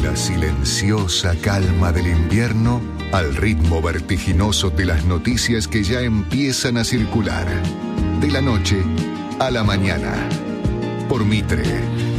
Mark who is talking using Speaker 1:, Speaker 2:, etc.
Speaker 1: la silenciosa calma del invierno al ritmo vertiginoso de las noticias que ya empiezan a circular. De la noche a la mañana. Por Mitre,